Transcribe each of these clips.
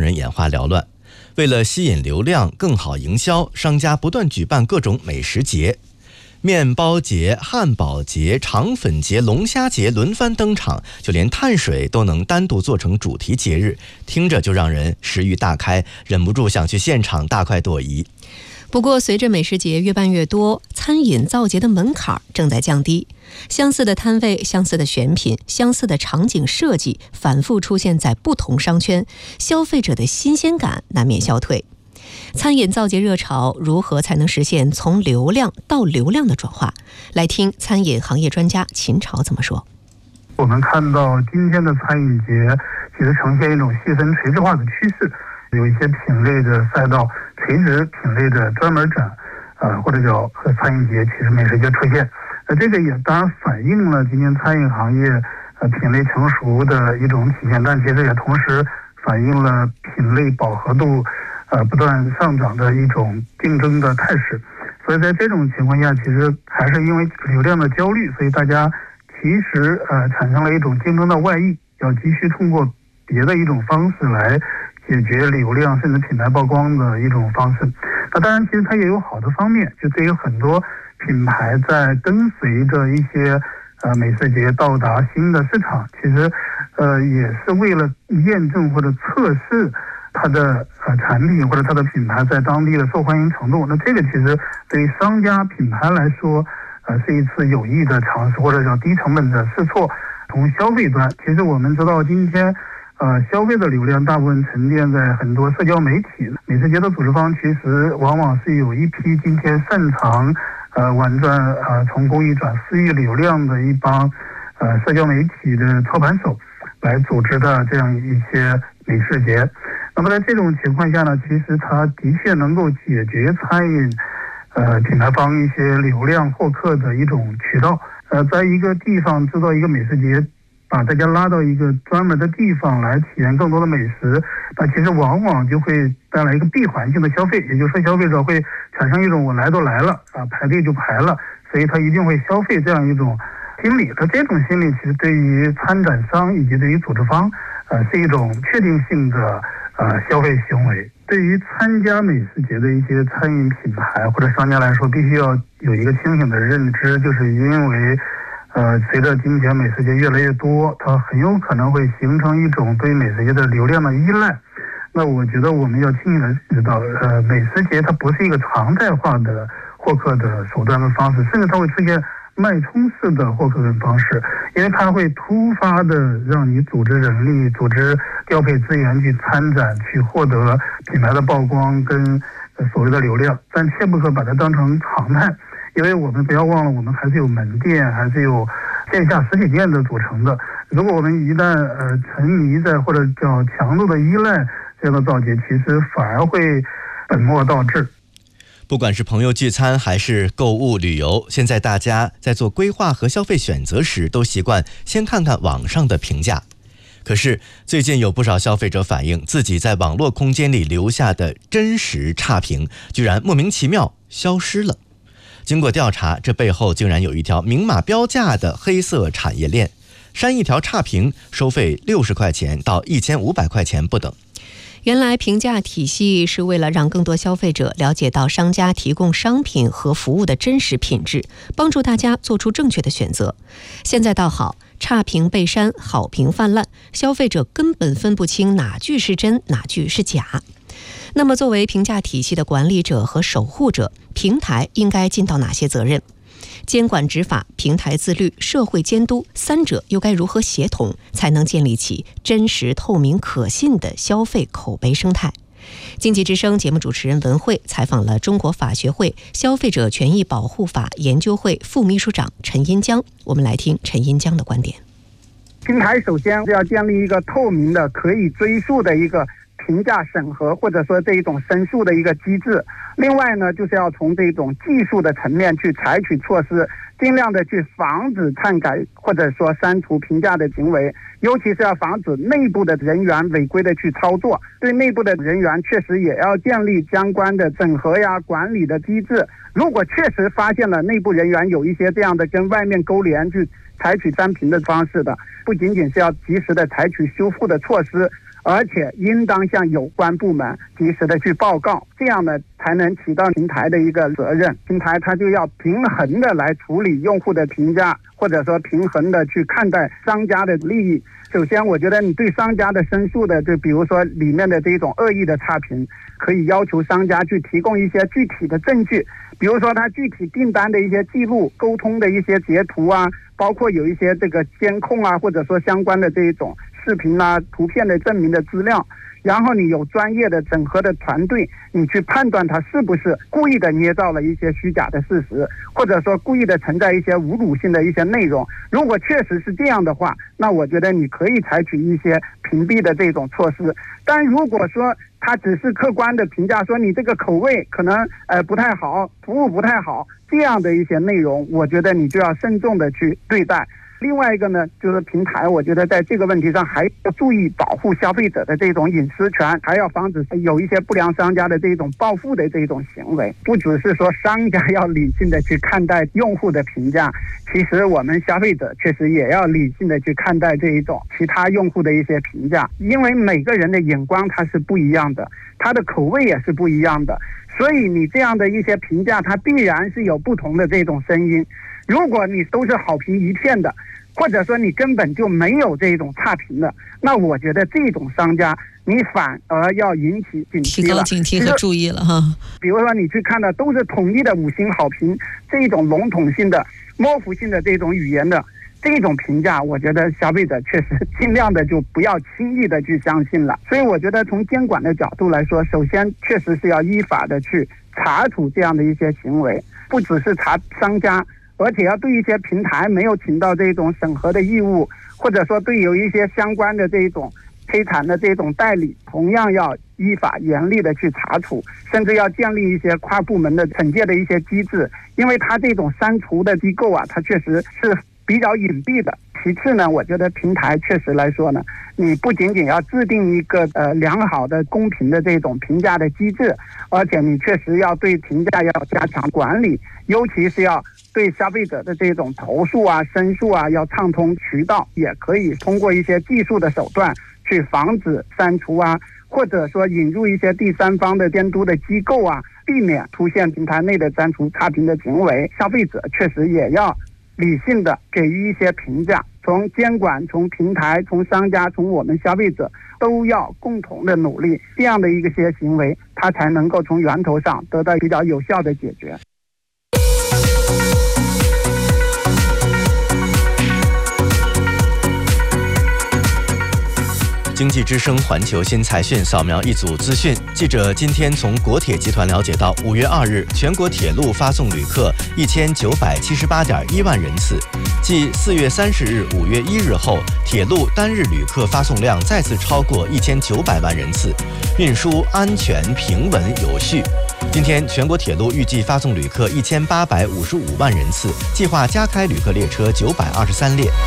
人眼花缭乱。为了吸引流量，更好营销，商家不断举办各种美食节。面包节、汉堡节、肠粉节、龙虾节轮番登场，就连碳水都能单独做成主题节日，听着就让人食欲大开，忍不住想去现场大快朵颐。 不过，随着美食节越办越多，餐饮造节的门槛正在降低。相似的摊位、相似的选品、相似的场景设计，反复出现在不同商圈，消费者的新鲜感难免消退。餐饮造节热潮如何才能实现从流量到流量的转化？来听餐饮行业专家秦朝怎么说。 我们看到今天的餐饮节其实呈现一种细分垂直化的趋势，有一些品类的赛道、垂直品类的专门展，或者叫餐饮节，其实美食节出现。这个也当然反映了今天餐饮行业品类成熟的一种体现，但其实也同时反映了品类饱和度不断上涨的一种竞争的态势。所以在这种情况下，其实还是因为流量的焦虑，所以大家其实产生了一种竞争的外溢，要急需通过别的一种方式来解决流量甚至品牌曝光的一种方式。那当然其实它也有好的方面，就对于很多品牌在跟随着一些美食节到达新的市场，其实也是为了验证或者测试它的产品或者它的品牌在当地的受欢迎程度。那这个其实对于商家品牌来说是一次有益的尝试，或者叫低成本的试错。从消费端，其实我们知道今天消费的流量大部分沉淀在很多社交媒体。美食节的组织方其实往往是有一批今天擅长玩转从公益转私域流量的一帮社交媒体的操盘手来组织的这样一些美食节。那么在这种情况下呢，其实它的确能够解决餐饮品牌方一些流量获客的一种渠道。在一个地方制造一个美食节，把大家拉到一个专门的地方来体验更多的美食，那其实往往就会带来一个闭环性的消费，也就是说消费者会产生一种我来都来了排队就排了，所以他一定会消费这样一种心理。那这种心理其实对于参展商以及对于组织方是一种确定性的消费行为。对于参加美食节的一些餐饮品牌或者商家来说，必须要有一个清醒的认知，就是因为随着今天美食节越来越多，它很有可能会形成一种对美食节的流量的依赖。那我觉得我们要清醒的知道，美食节它不是一个常态化的获客的手段跟方式，甚至它会出现脉冲式的获客跟方式，因为它会突发的让你组织人力、组织调配资源去参展，去获得品牌的曝光跟所谓的流量，但切不可把它当成常态。因为我们不要忘了，我们还是有门店，还是有线下实体店的组成的。如果我们一旦沉迷在或者叫强度的依赖这样的造节，其实反而会本末倒置。 不管是朋友聚餐还是购物旅游，现在大家在做规划和消费选择时，都习惯先看看网上的评价。可是最近有不少消费者反映，自己在网络空间里留下的真实差评，居然莫名其妙消失了。经过调查，这背后竟然有一条明码标价的黑色产业链，删一条差评收费60块钱到1500块钱不等。 原来评价体系是为了让更多消费者了解到商家提供商品和服务的真实品质，帮助大家做出正确的选择。现在倒好，差评被删，好评泛滥，消费者根本分不清哪句是真，哪句是假。那么作为评价体系的管理者和守护者，平台应该尽到哪些责任？监管执法、平台自律、社会监督，三者又该如何协同，才能建立起真实、透明、可信的消费口碑生态？经济之声节目主持人文慧采访了中国法学会消费者权益保护法研究会副秘书长陈荫江，我们来听陈荫江的观点。 平台首先要建立一个透明的、可以追溯的一个评价审核或者说这一种申诉的一个机制。另外呢，就是要从这种技术的层面去采取措施，尽量的去防止篡改或者说删除评价的行为，尤其是要防止内部的人员违规的去操作。对内部的人员确实也要建立相关的整合呀、管理的机制。如果确实发现了内部人员有一些这样的跟外面勾连去采取删评的方式的，不仅仅是要及时的采取修复的措施， 而且应当向有关部门及时的去报告，这样呢才能起到平台的一个责任。平台它就要平衡的来处理用户的评价，或者说平衡的去看待商家的利益。首先我觉得你对商家的申诉的，就比如说里面的这种恶意的差评，可以要求商家去提供一些具体的证据，比如说他具体订单的一些记录、沟通的一些截图啊，包括有一些这个监控啊，或者说相关的这种视频啊、图片的证明的资料，然后你有专业的整合的团队，你去判断他是不是故意的捏造了一些虚假的事实，或者说故意的存在一些侮辱性的一些内容。如果确实是这样的话，那我觉得你可以采取一些屏蔽的这种措施。但如果说他只是客观的评价说你这个口味可能不太好，服务不太好，这样的一些内容，我觉得你就要慎重的去对待。另外一个呢，就是平台，我觉得在这个问题上还要注意保护消费者的这种隐私权，还要防止有一些不良商家的这种报复的这种行为。不只是说商家要理性的去看待用户的评价，其实我们消费者确实也要理性的去看待这一种其他用户的一些评价，因为每个人的眼光它是不一样的，他的口味也是不一样的，所以你这样的一些评价，它必然是有不同的这种声音。如果你都是好评一片的，或者说你根本就没有这种差评的，那我觉得这种商家你反而要引起警惕了， 提高警惕和注意了哈。 比如说你去看的都是统一的5星好评，这种笼统性的、模糊性的这种语言的这种评价，我觉得消费者确实尽量的就不要轻易的去相信了。所以我觉得从监管的角度来说，首先确实是要依法的去查处这样的一些行为，不只是查商家，而且要对一些平台没有尽到这种审核的义务，或者说对有一些相关的这种黑产的这种代理，同样要依法严厉的去查处，甚至要建立一些跨部门的惩戒的一些机制。因为它这种删除的机构啊，它确实是比较隐蔽的。其次呢，我觉得平台确实来说呢，你不仅仅要制定一个良好的公平的这种评价的机制，而且你确实要对评价要加强管理，尤其是要对消费者的这种投诉啊、申诉啊要畅通渠道，也可以通过一些技术的手段去防止删除啊，或者说引入一些第三方的监督的机构啊，避免出现平台内的删除差评的行为。消费者确实也要理性的给予一些评价，从监管、从平台、从商家、从我们消费者都要共同的努力，这样的一些行为它才能够从源头上得到比较有效的解决。 经济之声环球新财讯扫描一组资讯。记者今天从国铁集团了解到，5月2日全国铁路发送旅客1978.1万人次，继4月30日、5月1日后，铁路单日旅客发送量再次超过1900万人次，运输安全、平稳、有序。今天全国铁路预计发送旅客1855万人次，计划加开旅客列车923列。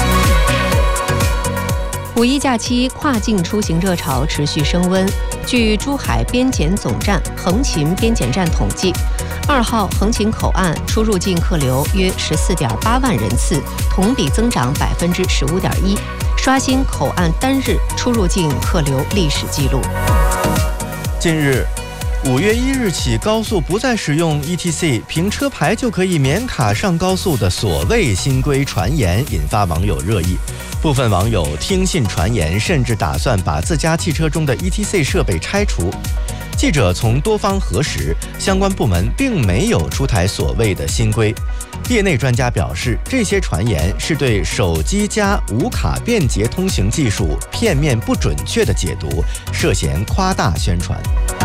五一假期跨境出行热潮持续升温。据珠海边检总站横琴边检站统计，2号横琴口岸出入境客流约14.8万人次，同比增长15.1%，刷新口岸单日出入境客流历史记录。 近日5月1日起，高速不再使用 ETC 凭车牌就可以免卡上高速的所谓新规传言，引发网友热议。部分网友听信传言，甚至打算把自家汽车中的 ETC 设备拆除。记者从多方核实，相关部门并没有出台所谓的新规。业内专家表示，这些传言是对手机加无卡便捷通行技术片面不准确的解读，涉嫌夸大宣传。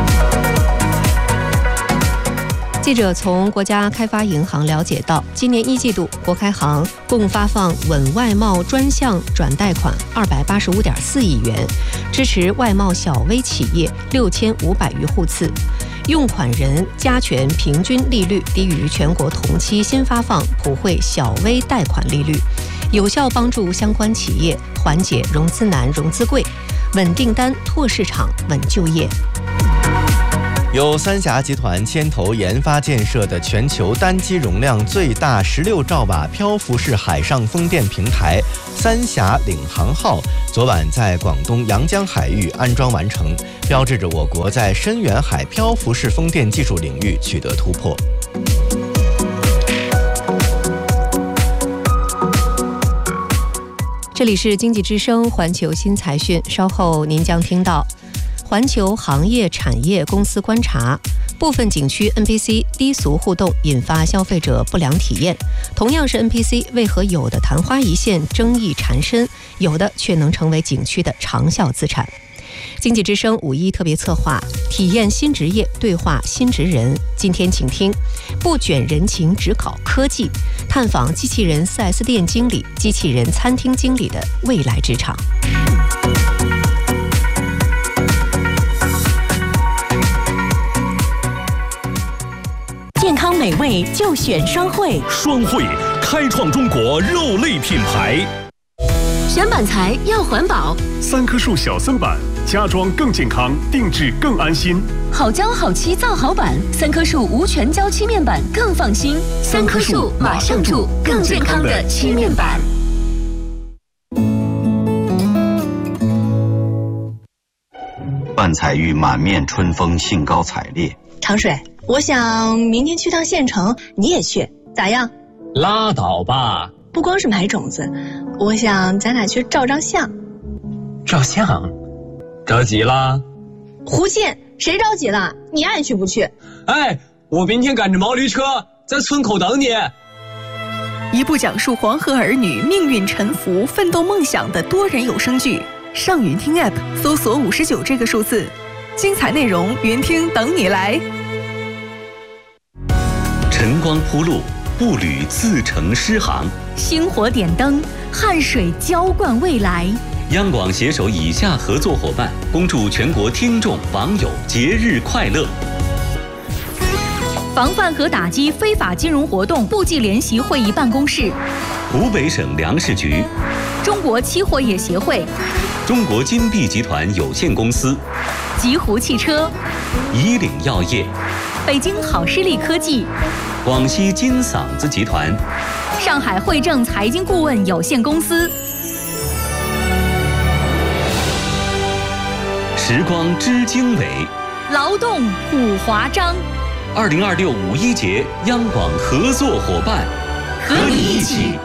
记者从国家开发银行了解到，今年1季度，国开行共发放稳外贸专项转贷款285.4亿元，支持外贸小微企业6500余户次，用款人加权平均利率低于全国同期新发放普惠小微贷款利率，有效帮助相关企业缓解融资难、融资贵，稳订单、拓市场、稳就业。 由三峡集团牵头研发建设的全球单机容量最大16兆瓦漂浮式海上风电平台三峡领航号昨晚在广东阳江海域安装完成，标志着我国在深远海漂浮式风电技术领域取得突破。 这里是经济之声环球新财讯，稍后您将听到环球行业产业公司观察，部分景区 NPC 低俗互动引发消费者不良体验。同样是 NPC， 为何有的昙花一现争议缠身，有的却能成为景区的长效资产？经济之声5·1特别策划，体验新职业，对话新职人。今天请听不卷人情只搞科技，探访机器人 4S 店经理、机器人餐厅经理的未来职场。 健康美味就选双汇， 双汇开创中国肉类品牌。 选板材要环保 ，3棵树小森板，家装更健康，定制更安心。 好胶好漆造好板，3棵树无全胶漆面板更放心。3棵树马上住更健康的漆面板。 万彩玉满面春风，兴高采烈。 长水，我想明天去趟县城，你也去，咋样？ 拉倒吧！ 不光是买种子，我想咱俩去照张相。 照相？着急啦？ 胡沁，谁着急了？你爱去不去？ 哎，我明天赶着毛驴车在村口等你。 一部讲述黄河儿女命运沉浮、奋斗梦想的多人有声剧。上云听 App 搜索59这个数字，精彩内容云听等你来。 晨光铺路，步履自成诗行。 星火点灯，汗水浇灌未来。 央广携手以下合作伙伴，恭祝全国听众网友节日快乐。 防范和打击非法金融活动部际联席会议办公室， 湖北省粮食局， 中国期货业协会， 中国金碧集团有限公司， 极狐汽车， 以岭药业， 北京好视力科技， 广西金嗓子集团， 上海汇正财经顾问有限公司。 时光知经纬， 劳动普华章。 2026五一节央广合作伙伴，和你一起